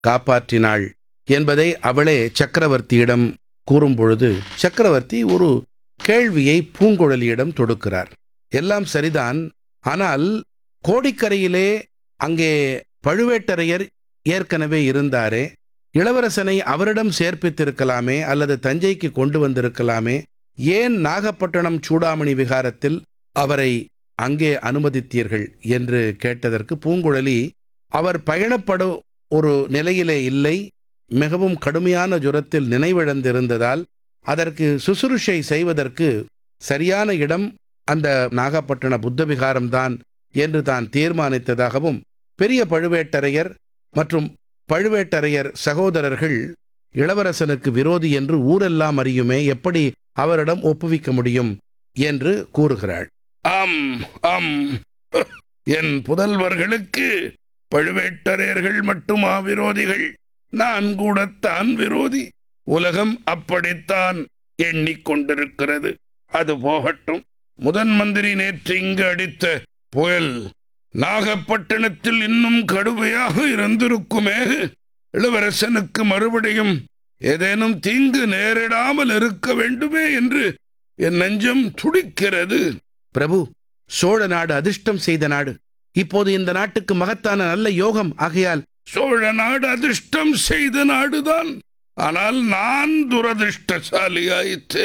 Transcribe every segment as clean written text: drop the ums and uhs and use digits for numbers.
காப்பாற்றினாள் என்பதை அவளே சக்கரவர்த்தியிடம் கூறும்பொழுது சக்கரவர்த்தி ஒரு கேள்வியை பூங்குழலியிடம் தொடுக்கிறார். எல்லாம் சரிதான், ஆனால் கோடிக்கரையிலே அங்கே பழுவேட்டரையர் ஏற்கனவே இருந்தாரே, இளவரசனை அவரிடம் சேர்ப்பித்திருக்கலாமே, அல்லது தஞ்சைக்கு கொண்டு வந்திருக்கலாமே, ஏன் நாகப்பட்டினம் சூடாமணி விகாரத்தில் அவரை அங்கே அனுமதித்தீர்கள் என்று கேட்டதற்கு பூங்குழலி, அவர் பயணப்படும் ஒரு நிலையிலே இல்லை, மிகவும் கடுமையான ஜுரத்தில் நினைவிழந்திருந்ததால் அதற்கு சுசுருஷை செய்வதற்கு சரியான இடம் அந்த நாகப்பட்டின புத்த விகாரம்தான் என்று தான் தீர்மானித்ததாகவும், பெரிய பழுவேட்டரையர் மற்றும் பழுவேட்டரையர் சகோதரர்கள் இளவரசனுக்கு விரோதி என்று ஊரெல்லாம் அறியுமே, எப்படி அவரிடம் ஒப்புவிக்க முடியும் என்று கூறுகிறாள். ஆம் ஆம், என் புதல்வர்களுக்கு பழுவேட்டரையர்கள் மட்டுமா விரோதிகள்? நான் கூடத்தான் விரோதி. உலகம் அப்படித்தான் எண்ணிக்கொண்டிருக்கிறது. அது போகட்டும். முதன் மந்திரி நேற்று இங்கு அடித்த புயல் நாகப்பட்டினத்தில் இன்னும் கடுமையாக இருந்திருக்குமே. இளவரசனுக்கு மறுபடியும் ஏதேனும் தீங்கு நேரிடாமல் இருக்க வேண்டுமே என்று என் நெஞ்சம் துடிக்கிறது. பிரபு, சோழ நாடு அதிர்ஷ்டம் செய்த நாடு. இப்போது இந்த நாட்டுக்கு மகத்தான நல்ல யோகம். ஆகையால் சோழ நாடு அதிர்ஷ்டம் செய்த நாடுதான். ஆனால் நான் துரதிருஷ்டசாலியாயிற்றே.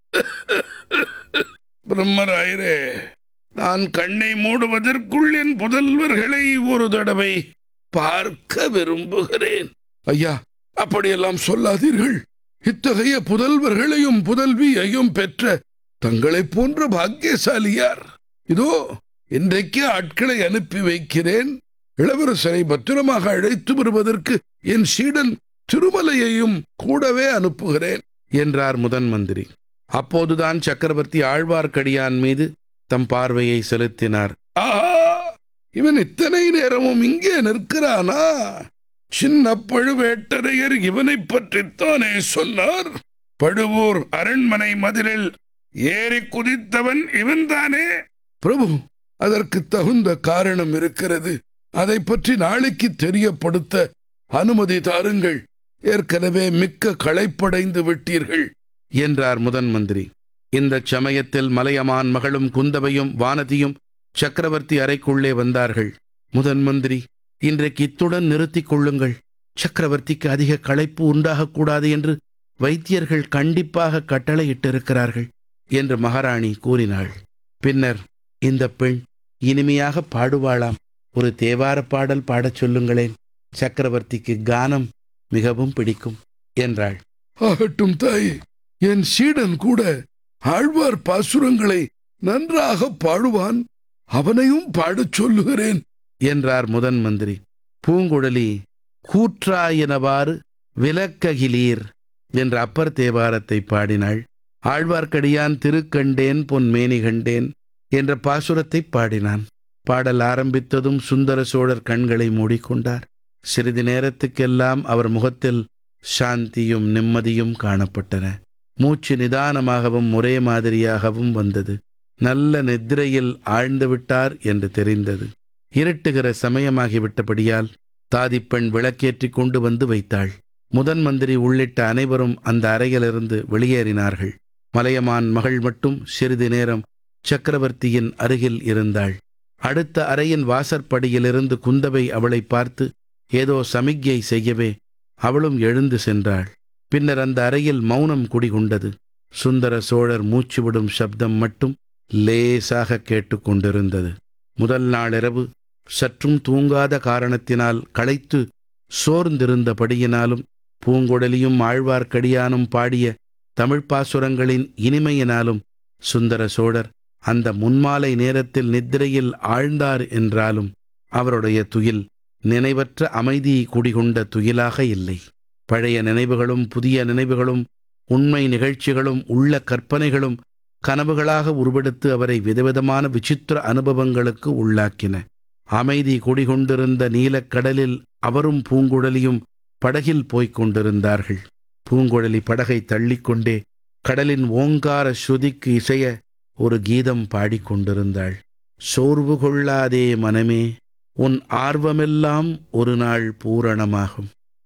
பிரம்மராயரே, நான் கண்ணை மூடுவதற்குள் என் புதல்வர்களை ஒரு தடவை பார்க்க விரும்புகிறேன். ஐயா, அப்படியெல்லாம் சொல்லாதீர்கள். இத்தகைய புதல்வர்களையும் புதல்வியையும் பெற்ற தங்களைப் போன்ற பாக்கியசாலியார். இதோ இன்றைக்கு ஆட்களை அனுப்பி வைக்கிறேன். இளவரசரை பத்திரமாக அழைத்து வருவதற்கு என் சீடன் திருமலையையும் கூடவே அனுப்புகிறேன் என்றார் முதன் மந்திரி. அப்போதுதான் சக்கரவர்த்தி ஆழ்வார்க்கடியான் மீது தம் பார்வையை செலுத்தினார். ஆஹா, இவன் இத்தனை நேரமும் இங்கே நிற்கிறானா? சின்ன பழுவேட்டரையர் இவனை பற்றித்தானே சொன்னார். பழுவூர் அரண்மனை மதிலில் ஏறி குதித்தவன் இவன்தானே? பிரபு, அதற்கு தகுந்த காரணம் இருக்கிறது. அதை பற்றி நாளைக்கு தெரியப்படுத்த அனுமதி தாருங்கள். ஏற்கனவே மிக்க களைப்படைந்து விட்டீர்கள் என்றார் முதன் மந்திரி. இந்த சமயத்தில் மலையமான் மகளும் குந்தவையும் வானதியும் சக்கரவர்த்தி அறைக்குள்ளே வந்தார்கள். முதன் மந்திரி, இன்றைக்கு இத்துடன் நிறுத்திக் கொள்ளுங்கள். சக்கரவர்த்திக்கு அதிக களைப்பு உண்டாகக்கூடாது என்று வைத்தியர்கள் கண்டிப்பாக கட்டளையிட்டிருக்கிறார்கள் என்று மகாராணி கூறினாள். பின்னர், இந்த பெண் இனிமையாக பாடுவாளாம். ஒரு தேவார பாடல் பாடச் சொல்லுங்களேன். சக்கரவர்த்திக்கு கானம் மிகவும் பிடிக்கும் என்றாள். ஆகட்டும் தாயே, என் சீடன் கூட ஆழ்வார் பாசுரங்களை நன்றாக பாடுவான். அவனையும் பாடச் சொல்லுகிறேன் என்றார் முதன் மந்திரி. பூங்குழலி கூற்றாயினவாறு விலக்ககிலீர் என்ற அப்பர் தேவாரத்தை பாடினாள். ஆழ்வார்க்கடியான் திருக்கண்டேன் பொன்மேனி கண்டேன் என்ற பாசுரத்தை பாடினான். பாடல் ஆரம்பித்ததும் சுந்தர சோழர் கண்களை மூடிக்கொண்டார். சிறிது நேரத்துக்கெல்லாம் அவர் முகத்தில் சாந்தியும் நிம்மதியும் காணப்பட்டன. மூச்சு நிதானமாகவும் ஒரே மாதிரியாகவும் வந்தது. நல்ல நித்திரையில் ஆழ்ந்து விட்டார் என்று தெரிந்தது. இருட்டுகிற சமயமாகிவிட்டபடியால் தாதிப்பெண் விளக்கேற்றிக் கொண்டு வந்து வைத்தாள். முதன் மந்திரி உள்ளிட்ட அனைவரும் அந்த அறையிலிருந்து வெளியேறினார்கள். மலையமான் மகள் மட்டும் சிறிது நேரம் சக்கரவர்த்தியின் அருகில் இருந்தாள். அடுத்த அறையின் வாசற்படியிலிருந்து குந்தவை அவளை பார்த்து ஏதோ சமிக்ஞை செய்யவே அவளும் எழுந்து சென்றாள். பின்னர் அந்த அறையில் மௌனம் குடிகொண்டது. சுந்தர சோழர் மூச்சுவிடும் சப்தம் மட்டும் லேசாக கேட்டுக்கொண்டிருந்தது. முதல் நாளிரவு சற்றும் தூங்காத காரணத்தினால் களைத்து சோர்ந்திருந்தபடியினாலும் பூங்குழலியும் ஆழ்வார்க்கடியானும் பாடிய தமிழ்ப்பாசுரங்களின் இனிமையினாலும் சுந்தர சோழர் அந்த முன்மாலை நேரத்தில் நித்திரையில் ஆழ்ந்தார் என்றாலும் அவருடைய துயில் நினைவற்ற அமைதி குடிகொண்ட துயிலாக இல்லை. பழைய நினைவுகளும் புதிய நினைவுகளும் உண்மை நிகழ்ச்சிகளும் உள்ள கற்பனைகளும் கனவுகளாக உருவெடுத்து அவரை விதவிதமான விசித்திர அனுபவங்களுக்கு உள்ளாக்கின. அமைதி குடிகொண்டிருந்த நீலக்கடலில் அவரும் பூங்குழலியும் படகில் போய்க் கொண்டிருந்தார்கள். பூங்குழலி படகை தள்ளிக்கொண்டே கடலின் ஓங்கார ஸ்ருதிக்கு இசைய ஒரு கீதம் பாடிக்கொண்டிருந்தாள். சோர்வு கொள்ளாதே மனமே, உன் ஆர்வமெல்லாம் ஒரு நாள் பூரணமாகும்.